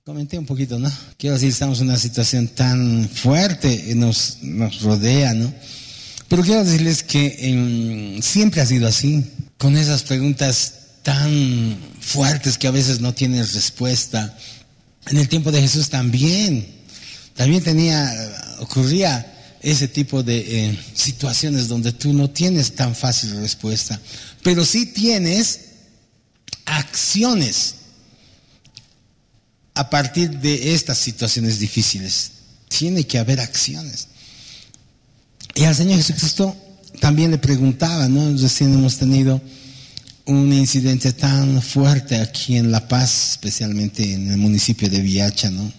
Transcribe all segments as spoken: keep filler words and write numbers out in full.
Comenté un poquito, ¿no? Quiero decir, estamos en una situación tan fuerte, nos, nos rodea, ¿no? Pero quiero decirles que eh, siempre ha sido así, con esas preguntas tan fuertes que a veces no tienen respuesta. En el tiempo de Jesús también, también tenía, ocurría ese tipo de eh, situaciones donde tú no tienes tan fácil respuesta, pero sí tienes acciones a partir de estas situaciones difíciles. Tiene que haber acciones. Y al Señor Jesucristo también le preguntaba, ¿no? Recién hemos tenido un incidente tan fuerte aquí en La Paz, especialmente en el municipio de Viacha, ¿no?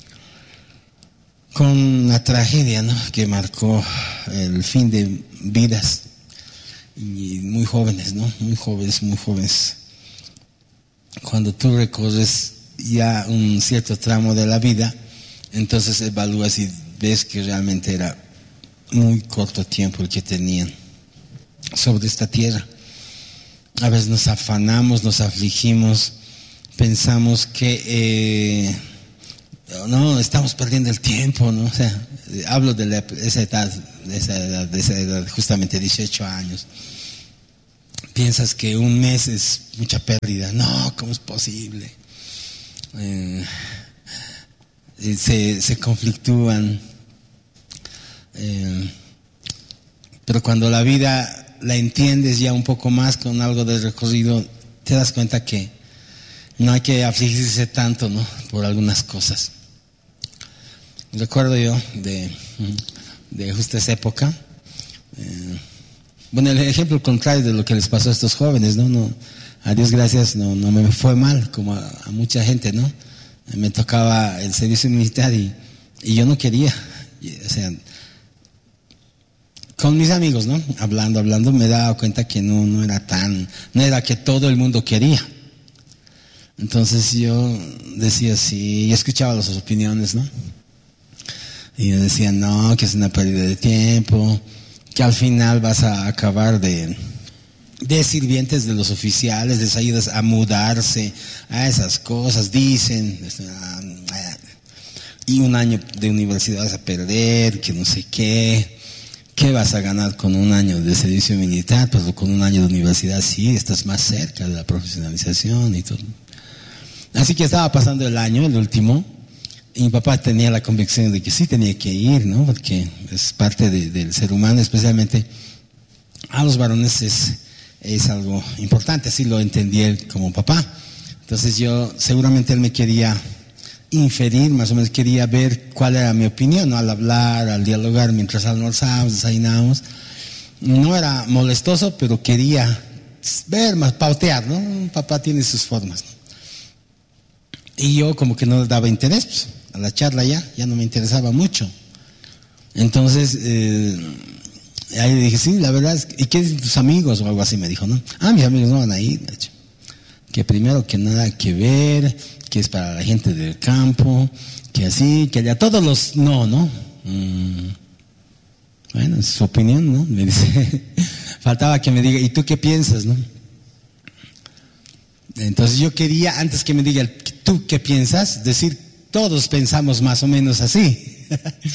Con una tragedia, ¿no? Que marcó el fin de vidas, y muy jóvenes, ¿no? Muy jóvenes, muy jóvenes. Cuando tú recorres ya un cierto tramo de la vida, entonces evalúas y ves que realmente era muy corto tiempo el que tenían sobre esta tierra. A veces nos afanamos, nos afligimos, pensamos que eh, no, estamos perdiendo el tiempo, ¿no? O sea, hablo de la, esa edad, de esa edad, de esa edad, justamente dieciocho años. Piensas que un mes es mucha pérdida. No, ¿cómo es posible? Eh, se, se conflictúan. Eh, pero cuando la vida la entiendes ya un poco más con algo de recorrido, te das cuenta que no hay que afligirse tanto, ¿no? Por algunas cosas. Recuerdo yo de, de justo esa época. Eh, bueno, el ejemplo contrario de lo que les pasó a estos jóvenes, ¿no? no a Dios gracias, no, no me fue mal, como a, a mucha gente, ¿no? Me tocaba el servicio militar y, y yo no quería. Y, o sea, con mis amigos, ¿no? Hablando, hablando, me daba cuenta que no, no era tan, no era que todo el mundo quería. Entonces yo decía sí, y escuchaba las opiniones, ¿no? Y yo decía, no, que es una pérdida de tiempo, que al final vas a acabar de, de sirvientes de los oficiales, les ayudas a mudarse, a esas cosas, dicen, y un año de universidad vas a perder, que no sé qué, ¿qué vas a ganar con un año de servicio militar? Pues con un año de universidad sí, estás más cerca de la profesionalización y todo. Así que estaba pasando el año, el último, y mi papá tenía la convicción de que sí tenía que ir, ¿no? Porque es parte de, del ser humano, especialmente a los varones es, es algo importante, así lo entendí él como papá. Entonces yo, seguramente él me quería inferir, más o menos quería ver cuál era mi opinión, ¿no? Al hablar, al dialogar, mientras almorzábamos, desayunábamos. No era molestoso, pero quería ver, más pautear, ¿no? Papá tiene sus formas, ¿no? Y yo como que no le daba interés, pues, a la charla ya, ya no me interesaba mucho. Entonces, eh, ahí le dije, sí, la verdad es que, ¿y qué dicen tus amigos? O algo así me dijo, ¿no? Ah, mis amigos no van a ir, de hecho. Que primero que nada que ver, que es para la gente del campo, que así, que allá, todos los no, ¿no? Mm, bueno, es su opinión, ¿no? Me dice, faltaba que me diga, ¿y tú qué piensas, no? Entonces yo quería, antes que me diga, ¿tú qué piensas? Decir, todos pensamos más o menos así.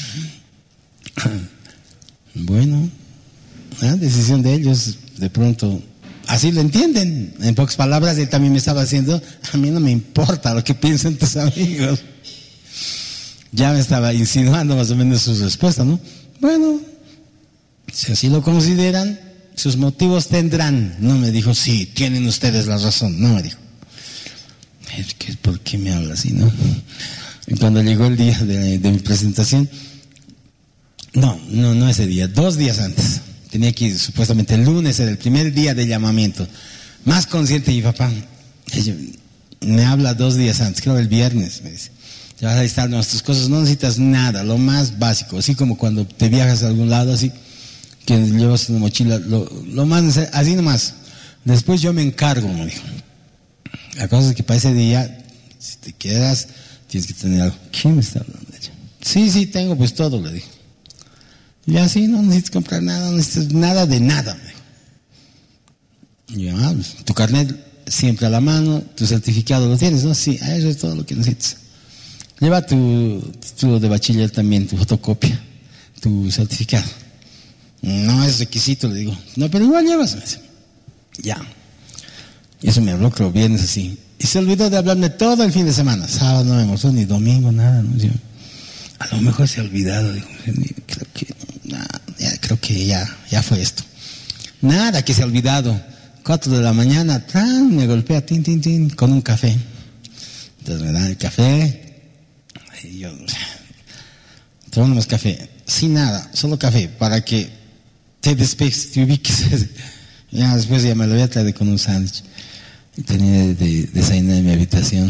Bueno, ¿eh? Decisión de ellos, de pronto, así lo entienden. En pocas palabras, él también me estaba haciendo, a mí no me importa lo que piensen tus amigos. Ya me estaba insinuando más o menos sus respuestas, ¿no? Bueno, si así lo consideran, sus motivos tendrán. No me dijo, sí, tienen ustedes la razón. No me dijo. ¿Por qué me habla así, no? Y cuando llegó el día de, de mi presentación, no, no, no ese día, dos días antes. Tenía que ir, supuestamente el lunes era el primer día de llamamiento. Más consciente de mi papá. Ella me habla dos días antes, creo el viernes, me dice. Te vas a listar nuestras cosas, no necesitas nada, lo más básico. Así como cuando te viajas a algún lado, así que llevas una mochila, lo, lo más, así nomás. Después yo me encargo, me dijo. La cosa es que para ese día, si te quedas, tienes que tener algo. ¿Quién me está hablando de ella? Sí, sí, tengo pues todo, le dije. Y así, no necesitas comprar nada, no necesitas nada de nada, me dijo. Y yo, ah, tu carnet siempre a la mano, tu certificado lo tienes, ¿no? Sí, eso es todo lo que necesitas. Lleva tu título de bachiller también, tu fotocopia, tu certificado. No es requisito, le digo. No, pero igual llevas. Me dice. Ya. Y eso me habló, creo, viernes así. Y se olvidó de hablarme todo el fin de semana. Sábado no me mostró, ni domingo, nada. ¿No? Yo, a lo mejor se ha olvidado. Digo, creo que, nah, ya, creo que ya, ya fue esto. Nada que se ha olvidado. Cuatro de la mañana, ¡tran! Me golpea, tin, tin, tin, con un café. Entonces me dan el café. Y yo, tomamos café. Sin nada, solo café, para que te despejes, te ubiques. Ya después ya me lo voy a traer con un sándwich. Y tenía de, de desayunar en mi habitación.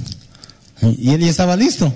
Y él ya estaba listo.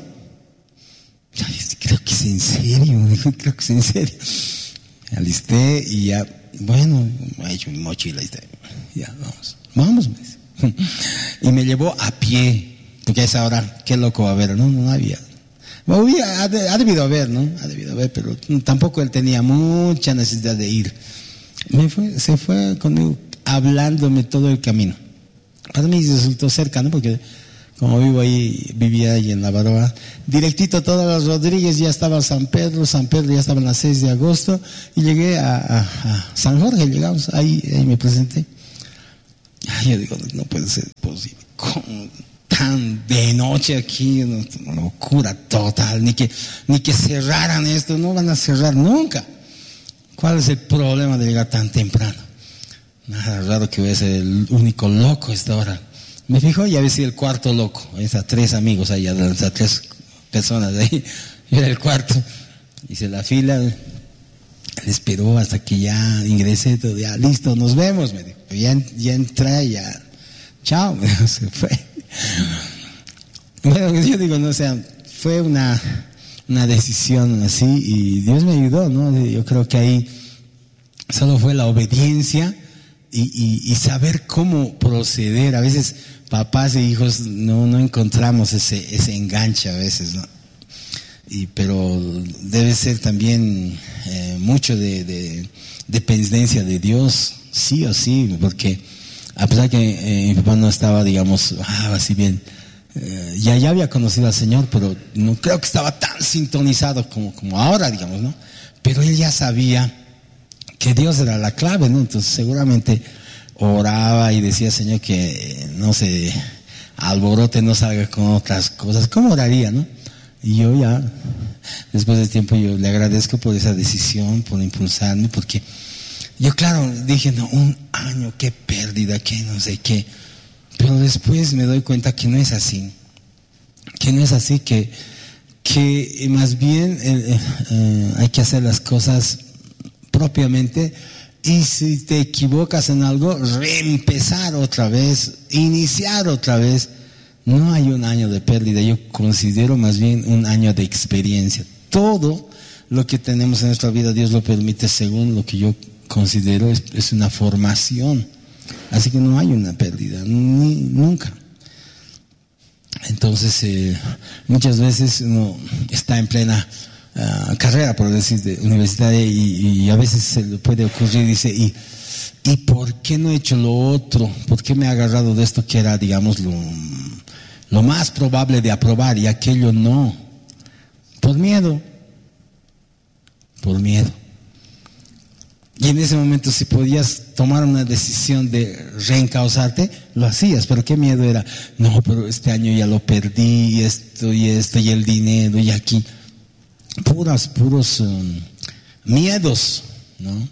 Ay, creo que es en serio, creo que es en serio. Alisté y ya, bueno, he hecho mi mochila y está. Ya, vamos, vamos, me dice. Y me llevó a pie, porque a esa hora, qué loco va a haber, no, no había. Ha, de, ha debido haber, ¿no? Ha debido haber, pero tampoco él tenía mucha necesidad de ir. Me fue, se fue conmigo hablándome todo el camino. Para mí resultó cerca, ¿no? Porque como vivo ahí, vivía ahí en La Baroa, directito todas las Rodríguez, ya estaba San Pedro, San Pedro ya estaba en la seis de agosto, y llegué a, a, a San Jorge, llegamos, ahí, ahí me presenté. Ay, yo digo, no puede ser posible, ¿cómo tan de noche aquí? No, una locura total, ni que, ni que cerraran esto, no van a cerrar nunca. ¿Cuál es el problema de llegar tan temprano? Nada raro que voy a ser el único loco a esta hora. Me fijo y había sido el cuarto loco. Esas tres amigos ahí, esas tres personas ahí. Yo era el cuarto. Hice la fila, le esperó hasta que ya ingresé, todo, ya listo, nos vemos. Me dijo, ya, ya entré, ya, chao, me dijo, se fue. Bueno, yo digo, no, o sea, fue una, una decisión así y Dios me ayudó, ¿no? Yo creo que ahí solo fue la obediencia y, y, y saber cómo proceder. A veces papás e hijos no, no encontramos ese, ese enganche a veces, ¿no? Y, pero debe ser también eh, mucho de, de dependencia de Dios, sí o sí, porque a pesar que eh, mi papá no estaba, digamos, ah, así bien, eh, ya, ya había conocido al Señor, pero no creo que estaba tan sintonizado como, como ahora, digamos, ¿no? Pero él ya sabía que Dios era la clave, ¿no? Entonces seguramente oraba y decía, Señor, que no se alborote, no salga con otras cosas. ¿Cómo oraría, no? Y yo ya, después del tiempo, yo le agradezco por esa decisión, por impulsarme, porque yo, claro, dije, no, un año, qué pérdida, qué no sé qué. Pero después me doy cuenta que no es así. Que no es así, que, que más bien eh, eh, hay que hacer las cosas propiamente, y si te equivocas en algo, reempezar otra vez, iniciar otra vez. No hay un año de pérdida, yo considero más bien un año de experiencia. Todo lo que tenemos en nuestra vida, Dios lo permite según lo que yo considero es, es una formación. Así que no hay una pérdida, ni, nunca. Entonces, eh, muchas veces uno está en plena uh, carrera, por decir, de universitaria, y, y a veces se le puede ocurrir y dice, ¿y, ¿y por qué no he hecho lo otro? ¿Por qué me he agarrado de esto que era, digamos, lo, lo más probable de aprobar y aquello no? Por miedo. Por miedo. Y en ese momento, si podías tomar una decisión de reencauzarte, lo hacías. Pero qué miedo era, no, pero este año ya lo perdí, y esto y esto, y el dinero, y aquí. Puros, puros um, miedos, ¿no?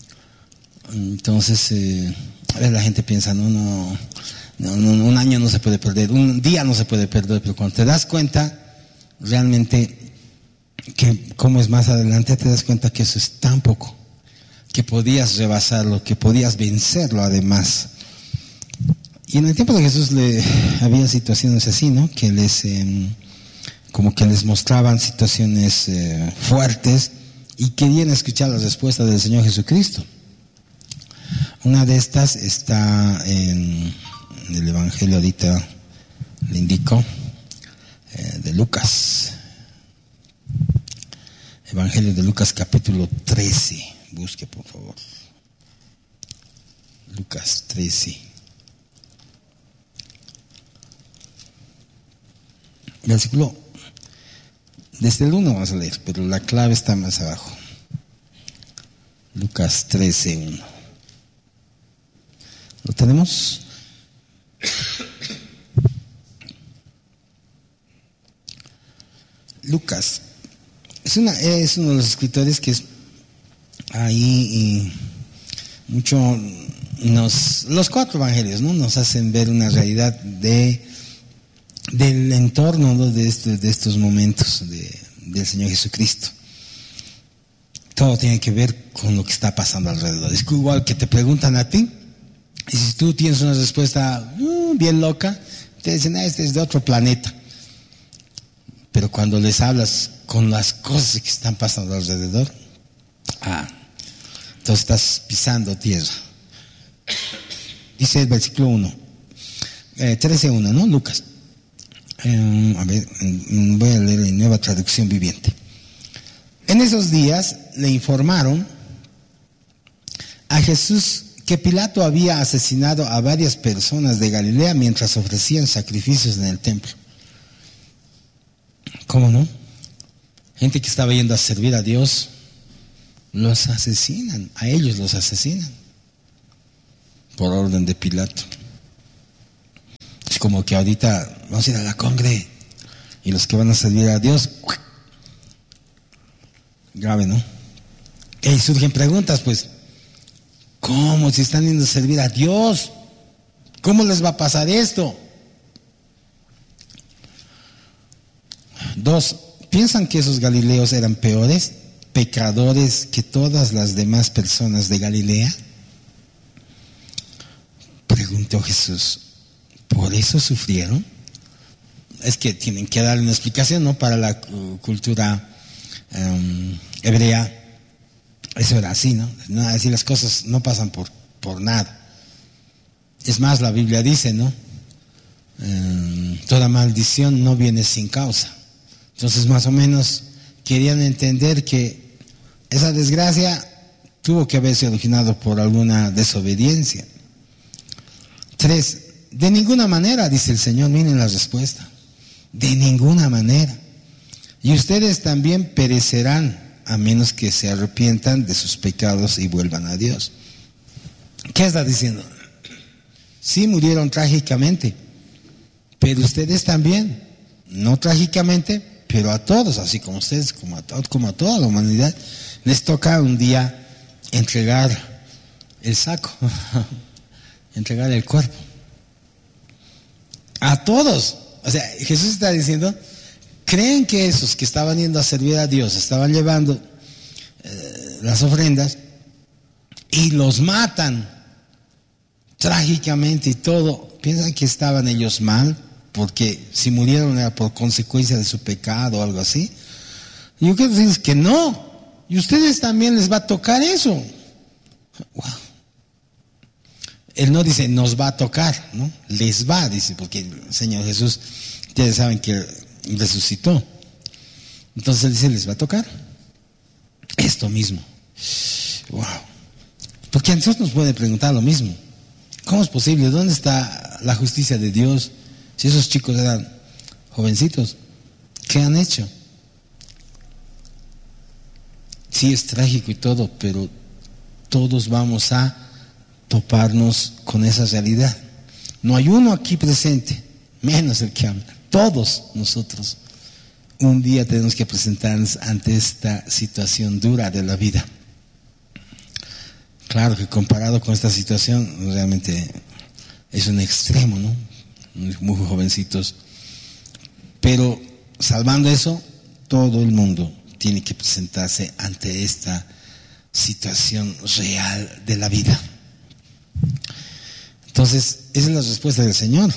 Entonces, eh, a ver, la gente piensa, no, no, no, no, un año no se puede perder, un día no se puede perder, pero cuando te das cuenta, realmente, que como es más adelante, te das cuenta que eso es tan poco, que podías rebasarlo, que podías vencerlo además. Y en el tiempo de Jesús le, había situaciones así, ¿no? Que les, eh, como que les mostraban situaciones eh, fuertes y querían escuchar la respuesta del Señor Jesucristo. Una de estas está en el Evangelio, ahorita le indico, eh, de Lucas. Evangelio de Lucas, capítulo trece. Busque, por favor. Lucas trece. Versículo Desde el uno vamos a leer, pero la clave está más abajo. Lucas trece, uno. ¿Lo tenemos? Lucas es, una, es uno de los escritores que es ahí y mucho nos, los cuatro evangelios, ¿no?, nos hacen ver una realidad de del entorno, ¿no?, de, este, de estos momentos de, del Señor Jesucristo. Todo tiene que ver con lo que está pasando alrededor. Es igual que te preguntan a ti, y si tú tienes una respuesta uh, bien loca, te dicen, ah, este es de otro planeta. Pero cuando les hablas con las cosas que están pasando alrededor, ah, entonces estás pisando tierra. Dice el versículo uno, eh, trece uno, ¿no? Lucas. Eh, a ver, voy a leer en Nueva Traducción Viviente. En esos días le informaron a Jesús que Pilato había asesinado a varias personas de Galilea mientras ofrecían sacrificios en el templo. ¿Cómo no? Gente que estaba yendo a servir a Dios, los asesinan, a ellos los asesinan, por orden de Pilato. Es como que ahorita vamos a ir a la congre y los que van a servir a Dios, grave, ¿no? Y surgen preguntas, pues, ¿cómo? Si están yendo a servir a Dios, ¿cómo les va a pasar esto? Dos, ¿piensan que esos galileos eran peores, pecadores que todas las demás personas de Galilea? Preguntó Jesús. ¿Por eso sufrieron? Es que tienen que darle una explicación, ¿no? Para la uh, cultura um, hebrea, eso era así, ¿no? No, así las cosas no pasan por, por nada. Es más, la Biblia dice, ¿no? Um, toda maldición no viene sin causa. Entonces, más o menos, querían entender que esa desgracia tuvo que haberse originado por alguna desobediencia. Tres, de ninguna manera, dice el Señor, miren la respuesta. De ninguna manera. Y ustedes también perecerán a menos que se arrepientan de sus pecados y vuelvan a Dios. ¿Qué está diciendo? Sí, murieron trágicamente, pero ustedes también, no trágicamente, pero a todos, así como ustedes, como a, como a toda la humanidad, les toca un día entregar el saco, entregar el cuerpo. A todos. O sea, Jesús está diciendo, ¿creen que esos que estaban yendo a servir a Dios, estaban llevando eh, las ofrendas y los matan trágicamente y todo, piensan que estaban ellos mal? Porque si murieron era por consecuencia de su pecado o algo así. Y yo quiero decirles que no. Y ustedes también les va a tocar eso. Wow. Él no dice nos va a tocar, ¿no? Les va, dice, porque el Señor Jesús, ustedes saben que resucitó. Entonces él dice, les va a tocar esto mismo. Wow. Porque a nosotros nos pueden preguntar lo mismo. ¿Cómo es posible? ¿Dónde está la justicia de Dios? Si esos chicos eran jovencitos, ¿qué han hecho? Sí, es trágico y todo, pero todos vamos a toparnos con esa realidad. No hay uno aquí presente, menos el que habla. Todos nosotros un día tenemos que presentarnos ante esta situación dura de la vida. Claro que comparado con esta situación, realmente es un extremo, ¿no? Muy jovencitos. Pero salvando eso, todo el mundo tiene que presentarse ante esta situación real de la vida. Entonces, esa es la respuesta del Señor.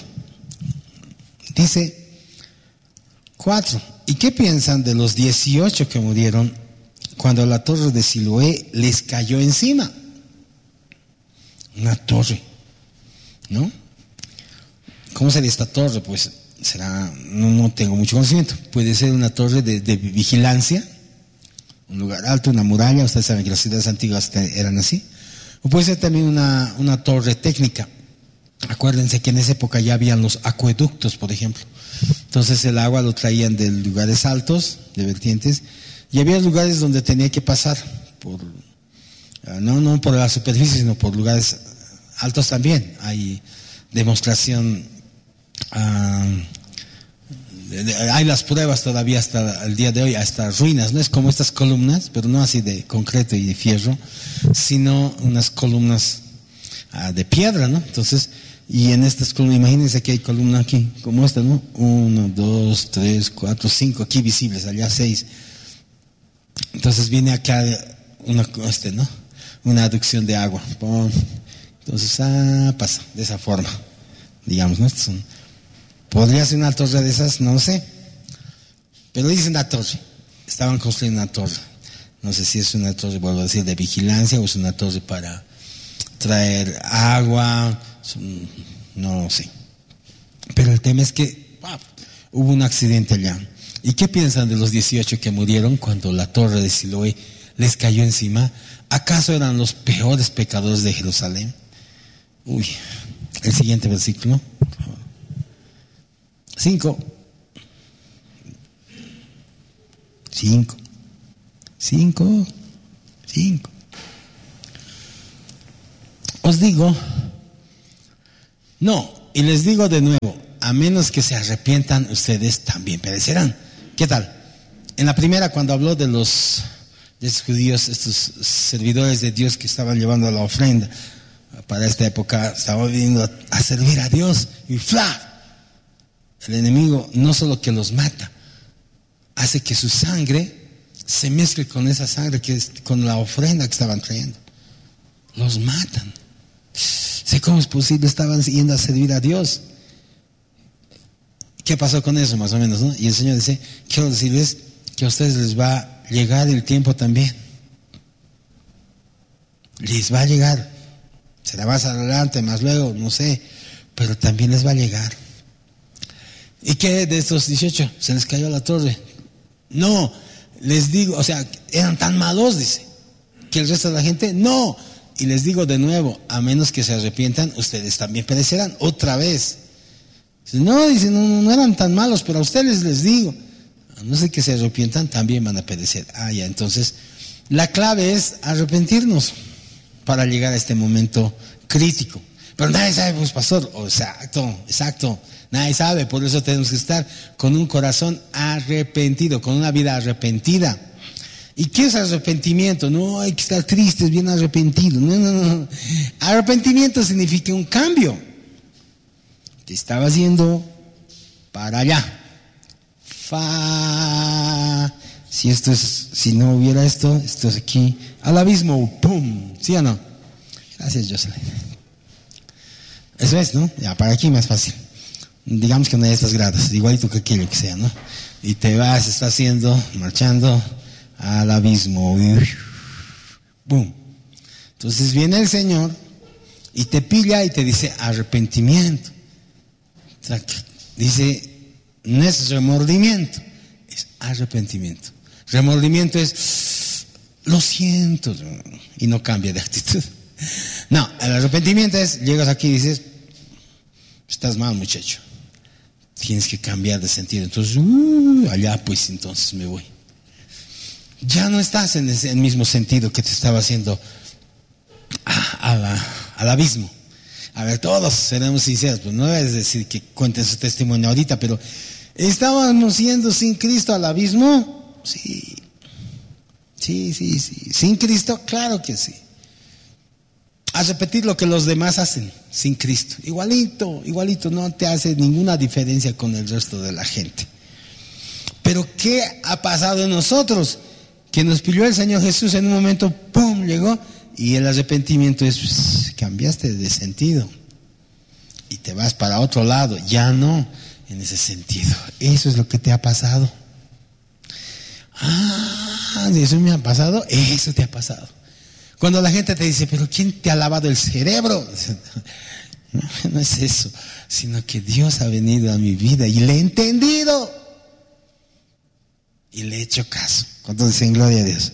Dice cuatro. ¿Y qué piensan de los dieciocho que murieron cuando la torre de Siloé les cayó encima? Una torre, ¿no? ¿Cómo sería esta torre? Pues será, no, no tengo mucho conocimiento. Puede ser una torre de, de vigilancia, un lugar alto, una muralla. Ustedes saben que las ciudades antiguas eran así. O puede ser también una, una torre técnica. Acuérdense que en esa época ya habían los acueductos, por ejemplo. Entonces el agua lo traían de lugares altos, de vertientes, y había lugares donde tenía que pasar, por, no, no por la superficie, sino por lugares altos también. Hay demostración, uh, de, de, hay las pruebas todavía hasta el día de hoy, hasta ruinas, no es como estas columnas, pero no así de concreto y de fierro, sino unas columnas uh, de piedra, ¿no? Entonces, y en estas columnas, imagínense que hay columna aquí, como esta, ¿no? Uno, dos, tres, cuatro, cinco, aquí visibles, allá seis. Entonces viene acá una, este, ¿no? Una aducción de agua. Entonces, ah, pasa, de esa forma, digamos, ¿no? Son, ¿podría ser una torre de esas? No lo sé. Pero dicen una torre. Estaban construyendo una torre. No sé si es una torre, vuelvo a decir, de vigilancia o es una torre para traer agua. No sé. Pero el tema es que wow, hubo un accidente allá. ¿Y qué piensan de los dieciocho que murieron cuando la torre de Siloé les cayó encima? ¿Acaso eran los peores pecadores de Jerusalén? Uy, el siguiente versículo. Cinco. Cinco. Cinco. Cinco. Os digo, no, y les digo de nuevo, a menos que se arrepientan, ustedes también perecerán. ¿Qué tal? En la primera, cuando habló de los, de estos judíos, estos servidores de Dios que estaban llevando la ofrenda, para esta época, estaban viniendo a, a servir a Dios, y ¡fla! El enemigo no solo que los mata, hace que su sangre se mezcle con esa sangre, que es con la ofrenda que estaban trayendo. Los matan. Sé cómo es posible, estaban yendo a servir a Dios. ¿Qué pasó con eso más o menos, no? Y el Señor dice, quiero decirles que a ustedes les va a llegar el tiempo también. Les va a llegar. Será más adelante, más luego, no sé, pero también les va a llegar. ¿Y qué de estos dieciocho? ¿Se les cayó la torre? No, les digo, o sea, eran tan malos, dice, que el resto de la gente, no. Y les digo de nuevo, a menos que se arrepientan, ustedes también perecerán otra vez. No, dicen, no, no eran tan malos, pero a ustedes les digo, a no ser que se arrepientan, también van a perecer. Ah, ya, entonces, la clave es arrepentirnos para llegar a este momento crítico. Pero nadie sabe, pues, pastor. Oh, exacto, exacto. Nadie sabe, por eso tenemos que estar con un corazón arrepentido, con una vida arrepentida. ¿Y qué es arrepentimiento? No hay que estar tristes, bien arrepentidos. No, no, no. Arrepentimiento significa un cambio. Te estabas yendo para allá. Fa. Si esto es, si no hubiera esto, esto es aquí, al abismo, ¡pum! ¿Sí o no? Gracias, Jocelyn. Eso es, ¿no? Ya, para aquí más fácil. Digamos que no hay estas gradas, igualito que aquello que sea, ¿no? Y te vas, estás haciendo, marchando al abismo. ¡Bum! Entonces viene el Señor y te pilla y te dice arrepentimiento. O sea, dice, no es remordimiento, es arrepentimiento. Remordimiento es, lo siento, y no cambia de actitud. No, el arrepentimiento es, llegas aquí y dices, estás mal, muchacho. Tienes que cambiar de sentido. Entonces, uh, allá pues entonces me voy. Ya no estás en ese mismo sentido que te estaba haciendo a, a la, al abismo. A ver, todos seremos sinceros, pues no es decir que cuenten su testimonio ahorita, pero ¿estábamos yendo sin Cristo al abismo? Sí, sí, sí, sí. ¿Sin Cristo? Claro que sí. A repetir lo que los demás hacen sin Cristo. Igualito, igualito, no te hace ninguna diferencia con el resto de la gente. Pero ¿qué ha pasado en nosotros? Que nos pilló el Señor Jesús en un momento, ¡pum!, llegó, y el arrepentimiento es, pues, cambiaste de sentido y te vas para otro lado, ya no en ese sentido. Eso es lo que te ha pasado. Ah, eso me ha pasado, eso te ha pasado. Cuando la gente te dice, pero ¿quién te ha lavado el cerebro? No, no es eso, sino que Dios ha venido a mi vida y le he entendido y le he hecho caso. ¿Cuántos dicen gloria a Dios?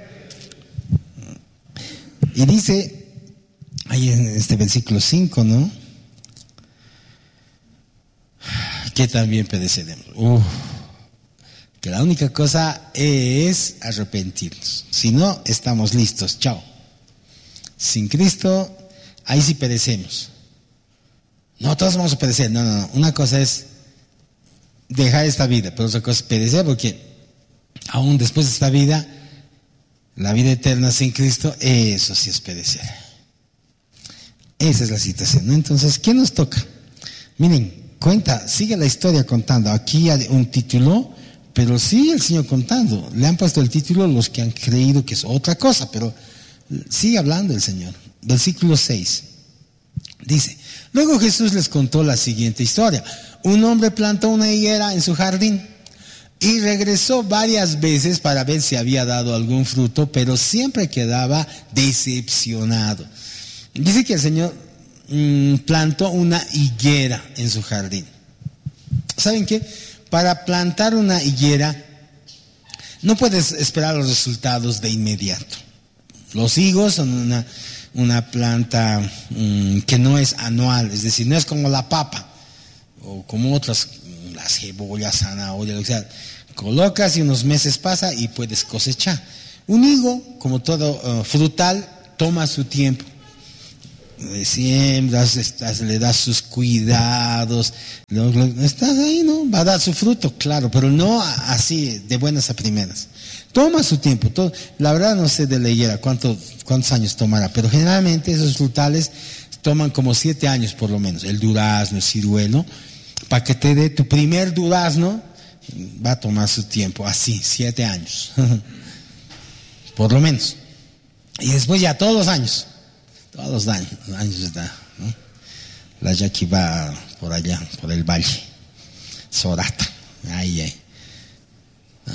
Y dice ahí en este versículo cinco, ¿no? que también pereceremos. Uf. Que la única cosa es arrepentirnos. Si no, estamos listos. Chao. Sin Cristo, ahí sí perecemos. No, todos vamos a perecer. No, no, no. Una cosa es dejar esta vida, pero otra cosa es perecer, porque aún después de esta vida, la vida eterna sin Cristo, eso sí es perecer. Esa es la situación, ¿no? Entonces, ¿qué nos toca? Miren, cuenta, sigue la historia contando. Aquí hay un título, pero sigue el Señor contando. Le han puesto el título los que han creído que es otra cosa, pero sigue hablando el Señor. Versículo seis. Dice, luego Jesús les contó la siguiente historia. Un hombre plantó una higuera en su jardín y regresó varias veces para ver si había dado algún fruto, pero siempre quedaba decepcionado. Dice que el Señor mmm, plantó una higuera en su jardín. ¿Saben qué? Para plantar una higuera no puedes esperar los resultados de inmediato. Los higos son una, una planta mmm, que no es anual, es decir, no es como la papa o como otras, las cebollas, zanahorias, o sea, colocas y unos meses pasa y puedes cosechar. Un higo, como todo uh, frutal, toma su tiempo. Le siembras, estás, le das sus cuidados, lo, lo, estás ahí, ¿no? Va a dar su fruto, claro, pero no así de buenas a primeras. Toma su tiempo. Todo, la verdad no sé de la higuera cuánto, cuántos años tomará, pero generalmente esos frutales toman como siete años por lo menos. El durazno, el ciruelo, para que te dé tu primer durazno, va a tomar su tiempo, así, siete años, por lo menos. Y después ya todos los años. Todos los años, los años está, ¿no? La yaqui va por allá, por el valle, Sorata, ahí, ahí. ¿No?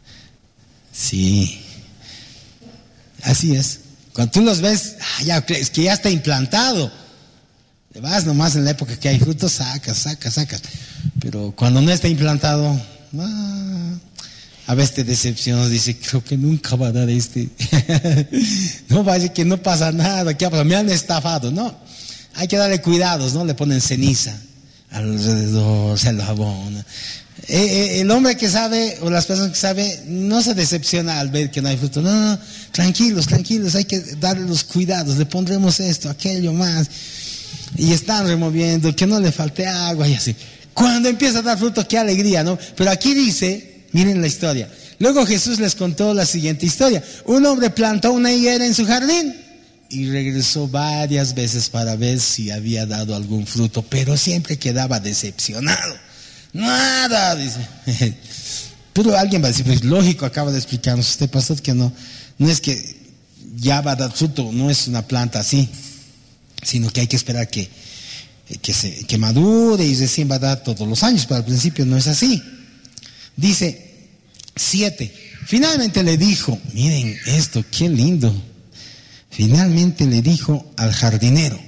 Sí, así es. Cuando tú los ves, ah, ya crees que ya está implantado. Te vas nomás en la época que hay frutos, sacas, sacas, sacas. Pero cuando no está implantado, ah, a veces te decepcionas, dice, creo que nunca va a dar este. No vaya que no pasa nada, ¿qué ha pasado? Me han estafado, no. Hay que darle cuidados, ¿no? Le ponen ceniza alrededor, se lo abona. Eh, eh, el hombre que sabe, o las personas que saben, no se decepciona al ver que no hay fruto. No, no, tranquilos, tranquilos, hay que darle los cuidados, le pondremos esto, aquello más. Y están removiendo, que no le falte agua y así. Cuando empieza a dar fruto, qué alegría, ¿no? Pero aquí dice, miren la historia. Luego Jesús les contó la siguiente historia. Un hombre plantó una higuera en su jardín y regresó varias veces para ver si había dado algún fruto, pero siempre quedaba decepcionado. Nada, dice. Pero alguien va a decir, pues lógico, acaba de explicarnos usted, pastor, que no, no es que ya va a dar fruto, no es una planta así, sino que hay que esperar que, que, se, que madure y recién va a dar todos los años, pero al principio no es así. Dice siete. Finalmente le dijo, miren esto, qué lindo. Finalmente le dijo al jardinero,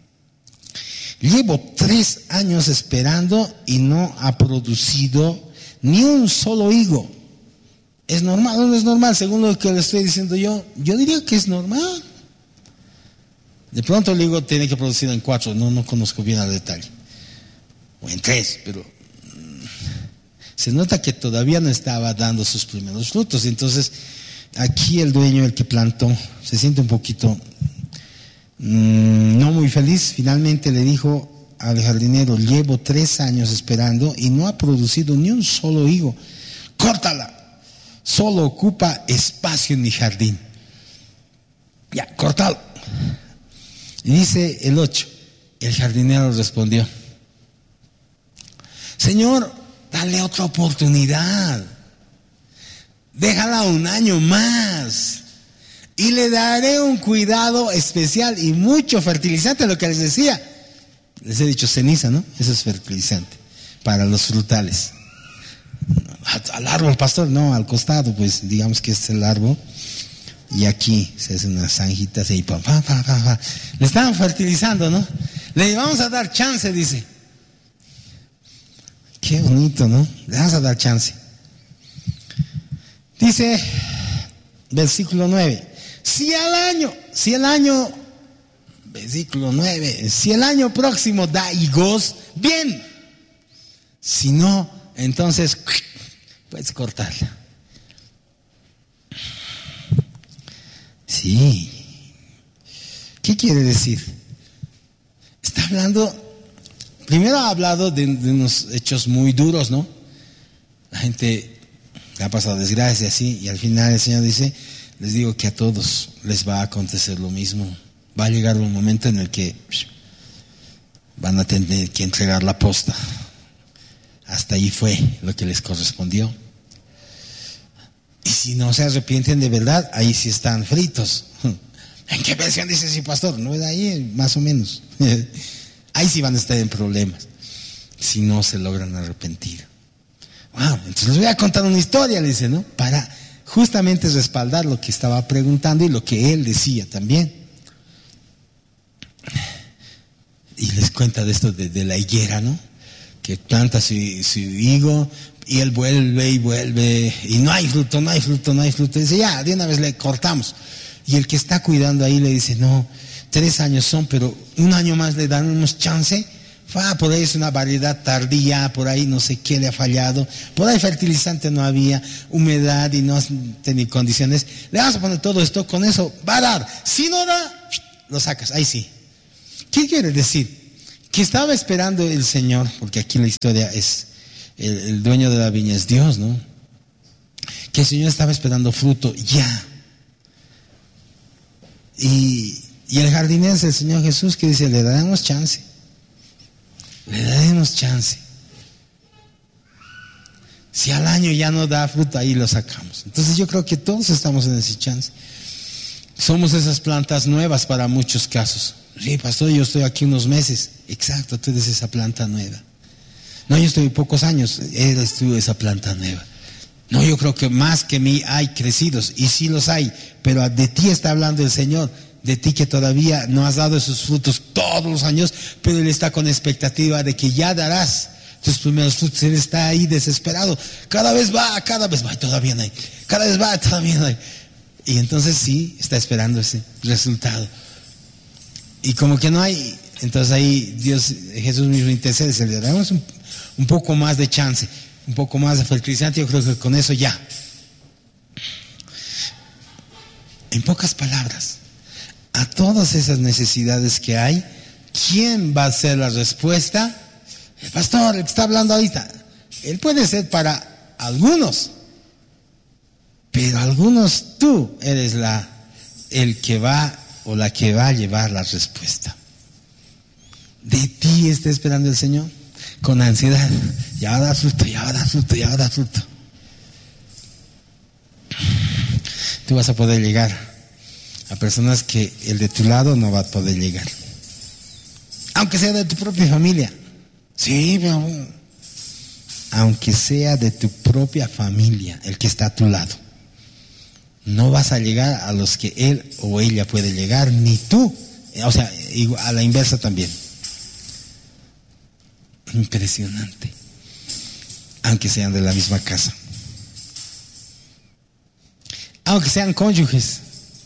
llevo tres años esperando y no ha producido ni un solo higo. ¿Es normal o no es normal? Según lo que le estoy diciendo yo, yo diría que es normal. De pronto el higo tiene que producir en cuatro, no, no conozco bien al detalle. O en tres, pero se nota que todavía no estaba dando sus primeros frutos. Entonces, aquí el dueño, el que plantó, se siente un poquito mmm, no muy feliz. Finalmente le dijo al jardinero, llevo tres años esperando y no ha producido ni un solo higo. Córtala, solo ocupa espacio en mi jardín. Ya, córtalo. Y dice el ocho, el jardinero respondió, Señor, dale otra oportunidad, déjala un año más y le daré un cuidado especial y mucho fertilizante, lo que les decía, les he dicho ceniza, ¿no? Eso es fertilizante para los frutales. Al árbol, pastor, no, al costado, pues digamos que este es el árbol y aquí se hace unas zanjitas y pa, pa, pa, pa, pa. Le estaban fertilizando, ¿no? Le vamos a dar chance, dice. Qué bonito, ¿no? Le vamos a dar chance. Dice, versículo nueve, si al año, si el año, versículo nueve, si el año próximo da higos, bien, Si no, entonces puedes cortarla. Sí. ¿Qué quiere decir? Está hablando, primero ha hablado de, de unos hechos muy duros, ¿no? La gente le ha pasado desgracia así, y al final el Señor dice, les digo que a todos les va a acontecer lo mismo. Va a llegar un momento en el que van a tener que entregar la posta. Hasta ahí fue lo que les correspondió. Y si no se arrepienten de verdad, ahí sí están fritos. ¿En qué versión dice sí, pastor? No es ahí, más o menos. Ahí sí van a estar en problemas si no se logran arrepentir. Wow, entonces les voy a contar una historia, le dice, ¿no? Para justamente respaldar lo que estaba preguntando y lo que él decía también. Y les cuenta de esto de, de la higuera, ¿no? Que planta su, su higo y él vuelve y vuelve y no hay fruto, no hay fruto, no hay fruto. Y dice, ya, de una vez le cortamos. Y el que está cuidando ahí le dice, no, tres años son, pero un año más le dan unos chance. Ah, por ahí es una variedad tardía, por ahí no sé qué le ha fallado, por ahí fertilizante no había, humedad y no tenía condiciones. Le vamos a poner todo esto, con eso va a dar. Si no da, lo sacas, ahí sí. ¿Qué quiere decir? Que estaba esperando el Señor, porque aquí la historia es, el, el dueño de la viña es Dios, ¿no? Que el Señor estaba esperando fruto ya. Y, y el jardinero es el Señor Jesús, que dice, le daremos chance. Le daremos chance. Si al año ya no da fruto, ahí lo sacamos. Entonces yo creo que todos estamos en ese chance. Somos esas plantas nuevas para muchos casos. Sí, pastor, yo estoy aquí unos meses. Exacto, tú eres esa planta nueva. No, yo estoy pocos años. Eres tú esa planta nueva. No, yo creo que más que mí hay crecidos. Y sí los hay. Pero de ti está hablando el Señor. De ti que todavía no has dado esos frutos todos los años, pero Él está con expectativa de que ya darás tus primeros frutos. Él está ahí desesperado. Cada vez va, cada vez va, y todavía no hay. Cada vez va, todavía no hay. Y entonces sí, está esperando ese resultado. Y como que no hay, entonces ahí Dios, Jesús mismo intercede, se le damos un, un poco más de chance, un poco más de fertilizante. Yo creo que con eso ya. En pocas palabras, a todas esas necesidades que hay, ¿quién va a ser la respuesta? El pastor, el que está hablando ahorita. Él puede ser para algunos, pero algunos tú eres la, el que va o la que va a llevar la respuesta. De ti está esperando el Señor con ansiedad. Ya va a dar fruto, ya va a dar fruto, ya va a dar fruto. Tú vas a poder llegar a personas que el de tu lado no va a poder llegar, aunque sea de tu propia familia. Sí, pero aunque sea de tu propia familia, el que está a tu lado, no vas a llegar a los que él o ella puede llegar, ni tú. O sea, a la inversa también. Impresionante. Aunque sean de la misma casa, aunque sean cónyuges,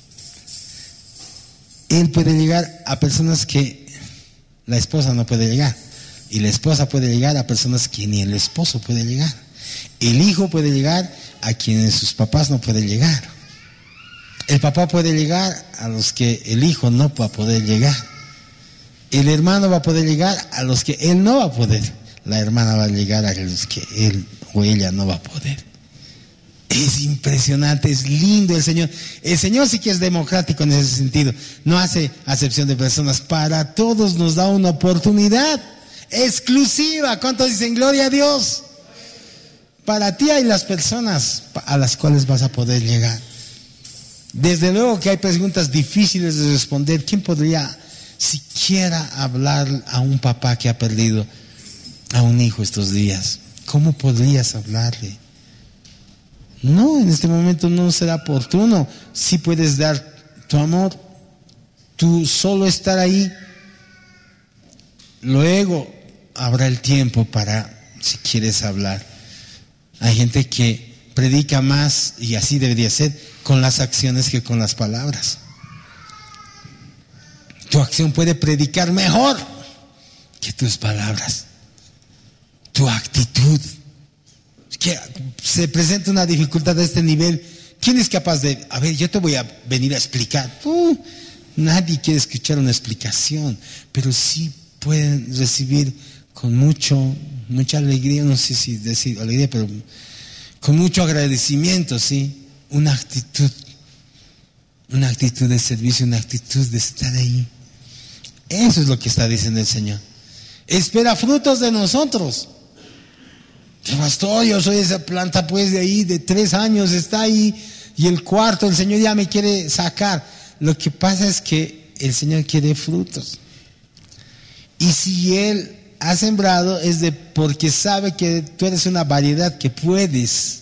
él puede llegar a personas que la esposa no puede llegar, y la esposa puede llegar a personas que ni el esposo puede llegar. El hijo puede llegar a quienes sus papás no pueden llegar. El papá puede llegar a los que el hijo no va a poder llegar. El hermano va a poder llegar a los que él no va a poder. La hermana va a llegar a los que él o ella no va a poder. Es impresionante, es lindo el Señor. El Señor sí que es democrático en ese sentido. No hace acepción de personas. Para todos nos da una oportunidad exclusiva. ¿Cuántos dicen gloria a Dios? Para ti hay las personas a las cuales vas a poder llegar. Desde luego que hay preguntas difíciles de responder. ¿Quién podría siquiera hablar a un papá que ha perdido a un hijo estos días? ¿Cómo podrías hablarle? No, en este momento no será oportuno. Sí puedes dar tu amor, tú solo estar ahí. Luego habrá el tiempo para, si quieres hablar. Hay gente que predica más, y así debería ser, con las acciones que con las palabras. Tu acción puede predicar mejor que tus palabras. tu actitud. Que se presenta una dificultad de este nivel, ¿quién es capaz de, a ver, yo te voy a venir a explicar? Uh, nadie quiere escuchar una explicación, pero sí pueden recibir con mucho, mucha alegría, no sé si decir alegría, pero con mucho agradecimiento, sí, una actitud, una actitud de servicio, una actitud de estar ahí. Eso es lo que está diciendo el Señor. Espera frutos de nosotros. ¿Qué pastor? Yo soy esa planta pues de ahí, de tres años está ahí, y el cuarto el Señor ya me quiere sacar. Lo que pasa es que el Señor quiere frutos. Y si Él ha sembrado es de porque sabe que tú eres una variedad que puedes.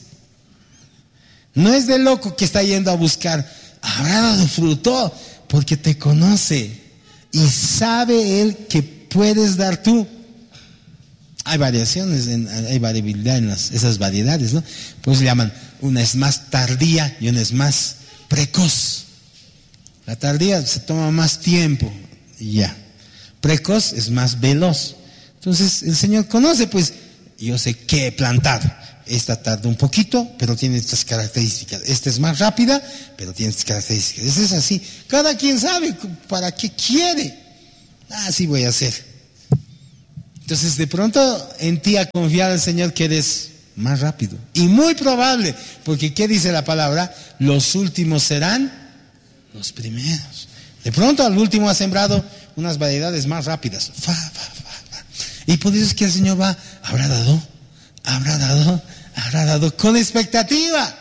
No es de loco que está yendo a buscar, habrá dado fruto, porque te conoce y sabe Él que puedes dar tú. Hay variaciones, en, hay variabilidad en las, esas variedades, ¿no? Pues se llaman, una es más tardía y una es más precoz. La tardía se toma más tiempo y ya. Precoz es más veloz. Entonces el Señor conoce, pues, yo sé qué he plantado. Esta tarda un poquito, pero tiene estas características. Esta es más rápida, pero tiene estas características. Esta es así. Cada quien sabe para qué quiere. Así voy a hacer. Entonces de pronto en ti ha confiado el Señor que eres más rápido. Y muy probable, porque ¿qué dice la palabra? Los últimos serán los primeros. De pronto al último ha sembrado unas variedades más rápidas. Fa, fa, fa, fa. Y por eso es que el Señor va, habrá dado, habrá dado, habrá dado con expectativa.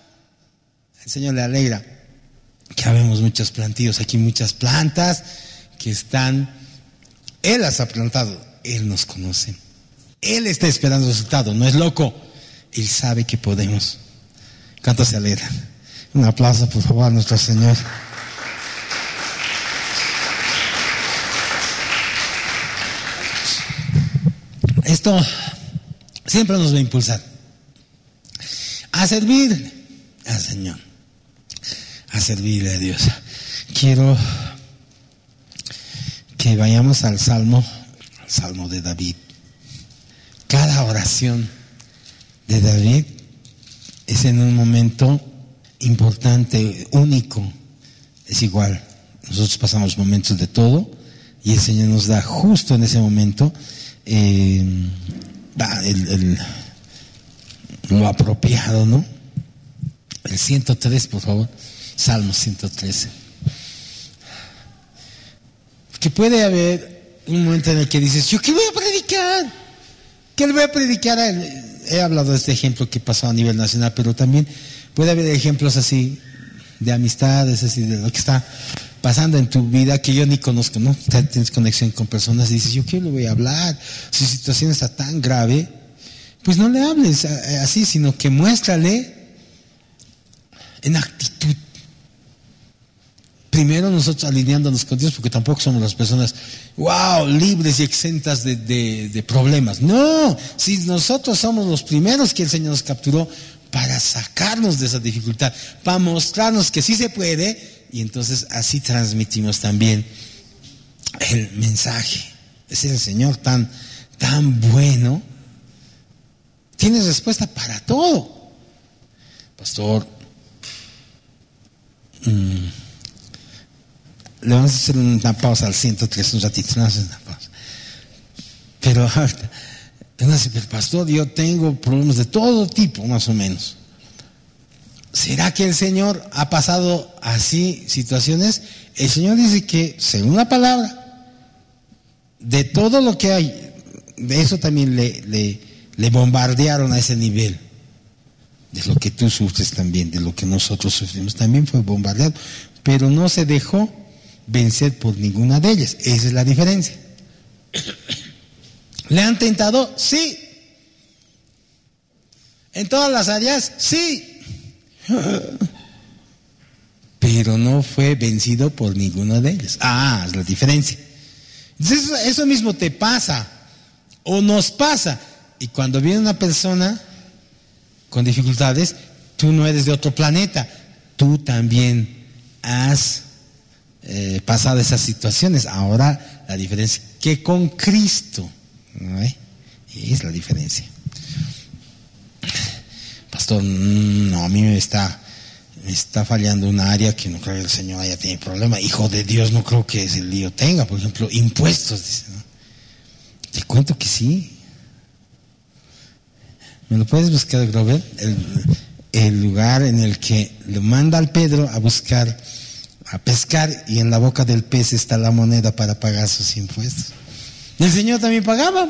El Señor le alegra que habemos muchos plantíos aquí, muchas plantas que están, Él las ha plantado. Él nos conoce. Él está esperando el resultado. No es loco. Él sabe que podemos. ¿Cuántos se alegran? Un aplauso, por favor, a nuestro Señor. Esto siempre nos va a impulsar a servir al Señor, a servirle a Dios. Quiero que vayamos al Salmo. Salmo de David. Cada oración de David es en un momento importante, único. Es igual, nosotros pasamos momentos de todo y el Señor nos da justo en ese momento eh, el, el, lo apropiado, ¿no? El ciento tres, por favor. Salmo ciento trece. Que puede haber un momento en el que dices, ¿yo qué voy a predicar? ¿Qué le voy a predicar a él? He hablado de este ejemplo que pasó a nivel nacional, pero también puede haber ejemplos así de amistades, así de lo que está pasando en tu vida que yo ni conozco, ¿no? Tienes conexión con personas y dices, ¿yo qué le voy a hablar? Si su situación está tan grave, pues no le hables así, sino que muéstrale en actitud. Primero nosotros alineándonos con Dios, porque tampoco somos las personas, wow, libres y exentas de, de, de problemas. No, si nosotros somos los primeros que el Señor nos capturó para sacarnos de esa dificultad, para mostrarnos que sí se puede, y entonces así transmitimos también el mensaje. Ese es el Señor tan, tan bueno. Tiene respuesta para todo. Pastor, mmm, le vamos a hacer una pausa al ciento tres un ratito, no haces una pausa. Pero, pero pastor, yo tengo problemas de todo tipo, más o menos. ¿Será que el Señor ha pasado así situaciones? El Señor dice que, según la palabra, de todo lo que hay, de eso también le, le, le bombardearon a ese nivel. De lo que tú sufres también, de lo que nosotros sufrimos, también fue bombardeado. Pero no se dejó vencer por ninguna de ellas. Esa es la diferencia. ¿Le han tentado? Sí. ¿En todas las áreas? Sí. Pero no fue vencido por ninguna de ellas. Ah, es la diferencia. Entonces, eso, eso mismo te pasa o nos pasa. Y cuando viene una persona con dificultades, tú no eres de otro planeta. Tú también has Eh, pasado esas situaciones. Ahora la diferencia es que con Cristo, ¿no? Es la diferencia. Pastor, no, a mí me está, me está fallando una área que no creo que el Señor haya tenido problema. Hijo de Dios, no creo que ese lío tenga. Por ejemplo, impuestos, dice, ¿no? Te cuento que sí. ¿Me lo puedes buscar, Robert? El, el lugar en el que le manda al Pedro a buscar, a pescar, y en la boca del pez está la moneda para pagar sus impuestos. Y el Señor también pagaba.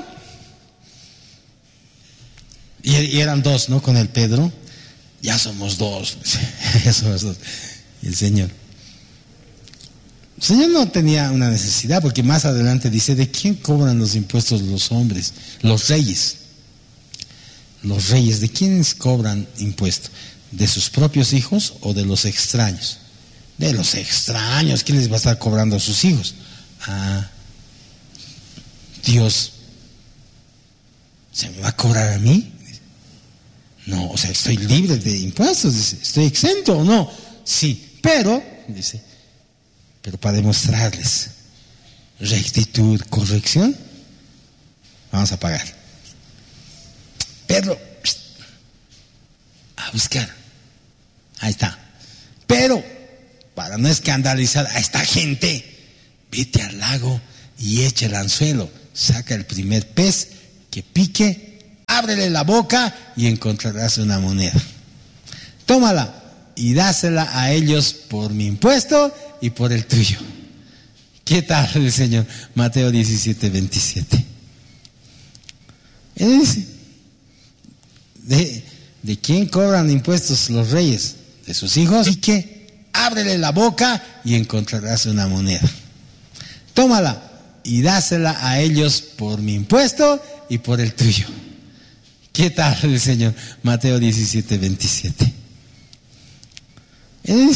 Y, y eran dos, ¿no? Con el Pedro. Ya somos dos. Ya somos dos. Y el Señor. El Señor no tenía una necesidad, porque más adelante dice, ¿de quién cobran los impuestos los hombres? Los reyes. Los reyes, ¿de quiénes cobran impuestos? ¿De sus propios hijos o de los extraños? De los extraños. ¿Quién les va a estar cobrando a sus hijos? Ah, Dios, ¿se me va a cobrar a mí? No, o sea, estoy libre de impuestos, dice, ¿estoy exento o no? Sí, pero, dice, pero para demostrarles rectitud, corrección, vamos a pagar. Pedro, a buscar. Ahí está. Pero, para no escandalizar a esta gente, vete al lago y echa el anzuelo. Saca el primer pez que pique, ábrele la boca y encontrarás una moneda. Tómala y dásela a ellos por mi impuesto y por el tuyo. ¿Qué tal el Señor? Mateo diecisiete, veintisiete. Él dice, ¿de, ¿de quién cobran impuestos los reyes? ¿De sus hijos? Y que ábrele la boca y encontrarás una moneda. Tómala y dásela a ellos por mi impuesto y por el tuyo. ¿Qué tal el Señor? Mateo diecisiete, veintisiete. Él